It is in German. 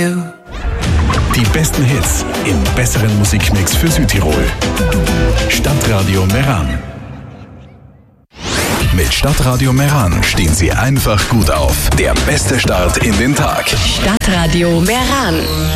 Die besten Hits im besseren Musikmix für Südtirol. Stadtradio Meran. Mit Stadtradio Meran stehen Sie einfach gut auf. Der beste Start in den Tag. Stadtradio Meran.